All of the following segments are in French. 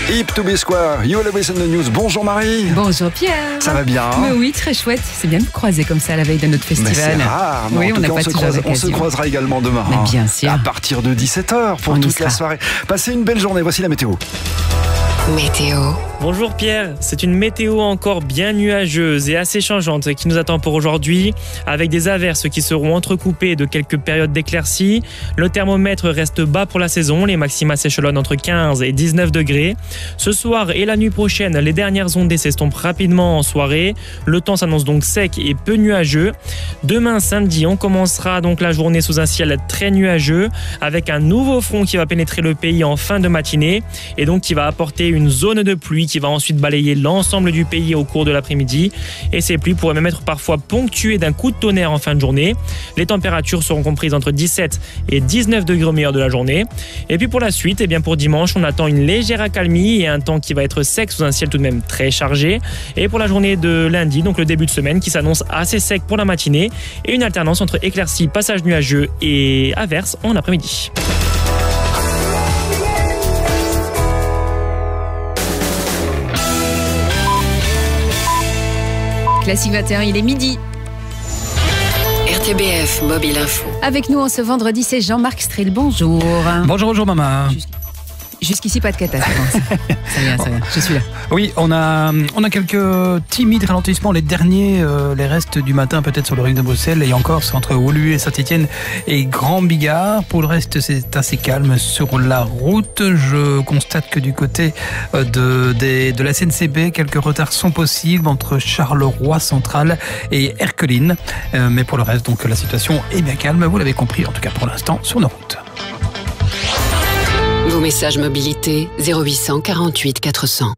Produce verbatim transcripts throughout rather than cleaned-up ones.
Hip to be square, you will listen the news. Bonjour Marie. Bonjour Pierre. Ça va bien? Mais oui, très chouette. C'est bien de vous croiser comme ça à la veille de notre festival. Mais c'est rare. Oui, en on n'a cas, pas on, se toujours croise, on l'occasion. se croisera également demain. Mais hein, bien sûr. à partir de dix-sept heures pour On y toute sera. la soirée. Passez une belle journée. Voici la météo. Météo. Bonjour Pierre, c'est une météo encore bien nuageuse et assez changeante qui nous attend pour aujourd'hui, avec des averses qui seront entrecoupées de quelques périodes d'éclaircies. Le thermomètre reste bas pour la saison, les maxima s'échelonnent entre quinze et dix-neuf degrés. Ce soir et la nuit prochaine, les dernières ondées s'estompent rapidement en soirée. Le temps s'annonce donc sec et peu nuageux. Demain samedi, on commencera donc la journée sous un ciel très nuageux, avec un nouveau front qui va pénétrer le pays en fin de matinée et donc qui va apporter une zone de pluie qui va ensuite balayer l'ensemble du pays au cours de l'après-midi. Et ces pluies pourraient même être parfois ponctuées d'un coup de tonnerre en fin de journée. Les températures seront comprises entre dix-sept et dix-neuf degrés au meilleur de la journée. Et puis pour la suite, eh bien pour dimanche, on attend une légère accalmie et un temps qui va être sec sous un ciel tout de même très chargé. Et pour la journée de lundi, donc le début de semaine, qui s'annonce assez sec pour la matinée et une alternance entre éclaircies, passages nuageux et averses en après-midi. Classique vingt et un, il est midi. R T B F Mobile Info. Avec nous en ce vendredi, c'est Jean-Marc Strel. Bonjour. Bonjour, bonjour maman. Jusqu'- Jusqu'ici, pas de catastrophe. Ça vient, ça vient. Je suis là. Oui, on a, on a quelques timides ralentissements. Les derniers, euh, les restes du matin, peut-être sur le ring de Bruxelles. Et encore, c'est entre Woluwe et Saint-Etienne et Grand Bigard. Pour le reste, c'est assez calme sur la route. Je constate que du côté euh, de, des- de la C N C B, quelques retards sont possibles entre Charleroi Central et Erqueline. Euh, mais pour le reste, donc, la situation est bien calme. Vous l'avez compris, en tout cas pour l'instant, sur nos routes. Vos messages mobilité zéro huit cent quarante-huit quatre cents.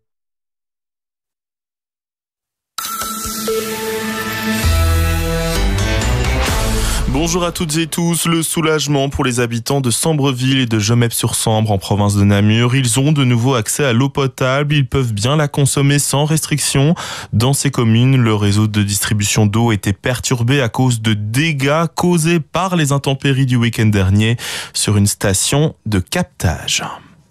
Bonjour à toutes et tous. Le soulagement pour les habitants de Sambreville et de Gemep-sur-Sambre en province de Namur. Ils ont de nouveau accès à l'eau potable. Ils peuvent bien la consommer sans restriction. Dans ces communes, le réseau de distribution d'eau était perturbé à cause de dégâts causés par les intempéries du week-end dernier sur une station de captage.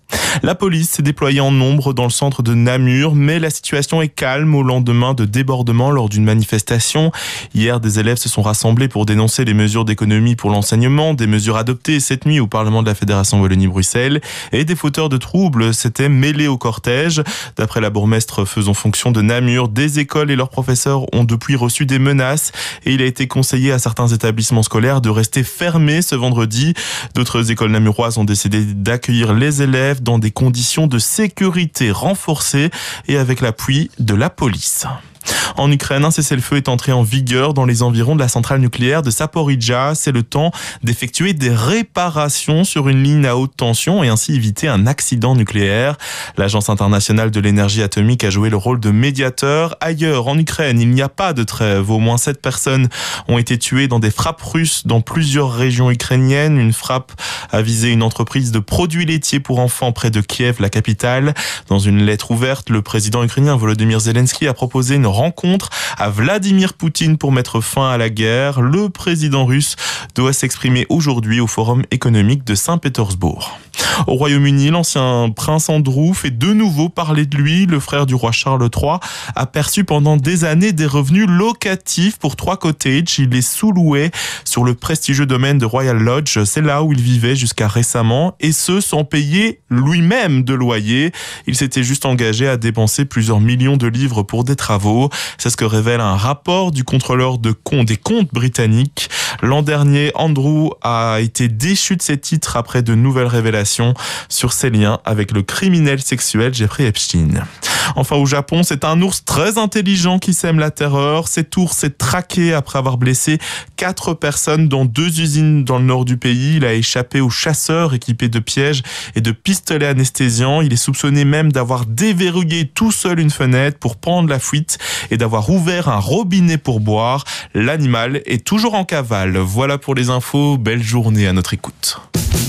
La police s'est déployée en nombre dans le centre de Namur, mais la situation est calme au lendemain de débordements lors d'une manifestation. Hier, des élèves se sont rassemblés pour dénoncer les mesures d'économie pour l'enseignement, des mesures adoptées cette nuit au Parlement de la Fédération Wallonie-Bruxelles, et des fauteurs de troubles s'étaient mêlés au cortège. D'après la bourgmestre faisant fonction de Namur, des écoles et leurs professeurs ont depuis reçu des menaces et il a été conseillé à certains établissements scolaires de rester fermés ce vendredi. D'autres écoles namuroises ont décidé d'accueillir les élèves dans des conditions de sécurité renforcées et avec l'appui de la police. En Ukraine, un cessez-le-feu est entré en vigueur dans les environs de la centrale nucléaire de Zaporijia. C'est le temps d'effectuer des réparations sur une ligne à haute tension et ainsi éviter un accident nucléaire. L'Agence internationale de l'énergie atomique a joué le rôle de médiateur. Ailleurs, en Ukraine, il n'y a pas de trêve. Au moins sept personnes ont été tuées dans des frappes russes dans plusieurs régions ukrainiennes. Une frappe a visé une entreprise de produits laitiers pour enfants près de Kiev, la capitale. Dans une lettre ouverte, le président ukrainien Volodymyr Zelensky a proposé une rencontre à Vladimir Poutine pour mettre fin à la guerre. Le président russe doit s'exprimer aujourd'hui au Forum économique de Saint-Pétersbourg. Au Royaume-Uni, l'ancien prince Andrew fait de nouveau parler de lui. Le frère du roi Charles trois a perçu pendant des années des revenus locatifs pour trois cottages. Il est sous-loué sur le prestigieux domaine de Royal Lodge. C'est là où il vivait jusqu'à récemment, et ce sans payer lui-même de loyer. Il s'était juste engagé à dépenser plusieurs millions de livres pour des travaux. C'est ce que révèle un rapport du contrôleur de comptes des comptes britanniques. L'an dernier, Andrew a été déchu de ses titres après de nouvelles révélations sur ses liens avec le criminel sexuel Jeffrey Epstein. Enfin, au Japon, c'est un ours très intelligent qui sème la terreur. Cet ours est traqué après avoir blessé quatre personnes dans deux usines dans le nord du pays. Il a échappé aux chasseurs équipés de pièges et de pistolets anesthésiants. Il est soupçonné même d'avoir déverrouillé tout seul une fenêtre pour prendre la fuite et d'avoir ouvert un robinet pour boire. L'animal est toujours en cavale. Voilà pour les infos. Belle journée à notre écoute.